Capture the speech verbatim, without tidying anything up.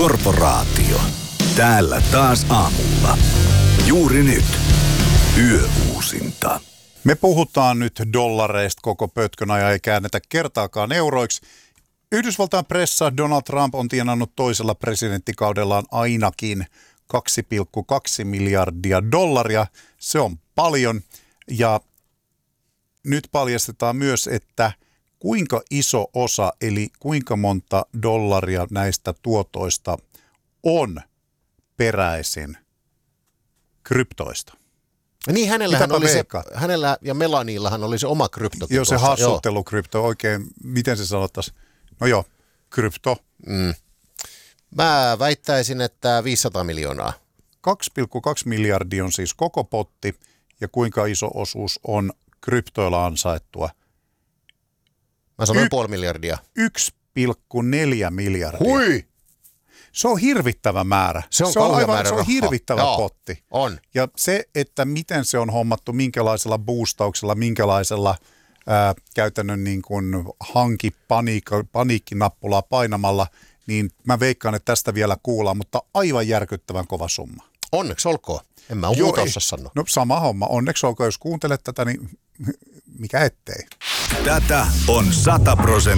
Korporaatio. Täällä taas aamulla. Juuri nyt. Yöuusinta. Me puhutaan nyt dollareista koko pötkön ajan, ei käännetä kertaakaan euroiksi. Yhdysvaltain pressa Donald Trump on tienannut toisella presidenttikaudellaan ainakin kaksi pilkku kaksi miljardia dollaria. Se on paljon ja nyt paljastetaan myös, että kuinka iso osa eli kuinka monta dollaria näistä tuotoista on peräisin kryptoista. Niin, hänellähän oli se, veikkaat? hänellä ja Melaniillahan oli se oma krypto. Joo, se hassuttelukrypto, oikein, miten se sanottaisiin? No joo, krypto. Mm. Mä väittäisin, että viisisataa miljoonaa. kaksi pilkku kaksi miljardia on siis koko potti, ja kuinka iso osuus on kryptoilla ansaittua? Mä sanoin y- puoli miljardia. yksi pilkku neljä miljardia. Hui! Se on hirvittävä määrä. Se on, se on, aivan, määrä se on rahaa. hirvittävä Joo, potti. On. Ja se, että miten se on hommattu, minkälaisella boostauksella, minkälaisella ää, käytännön niin kuin hanki paniikka, paniikkinappulaa painamalla, niin mä veikkaan, että tästä vielä kuullaan, mutta aivan järkyttävän kova summa. Onneksi olkoon. En mä muuta osaa sanoa. No sama homma. Onneksi olkoon, jos kuuntelet tätä, niin mikä ettei. Tätä on sata prosenttia.